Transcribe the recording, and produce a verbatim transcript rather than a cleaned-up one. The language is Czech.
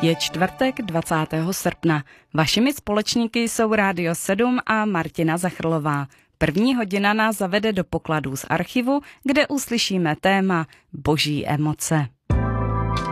Je čtvrtek dvacátého srpna. Vašimi společníky jsou Rádio sedm a Martina Zachrlová. První hodina nás zavede do pokladů z archivu, kde uslyšíme téma Boží emoce.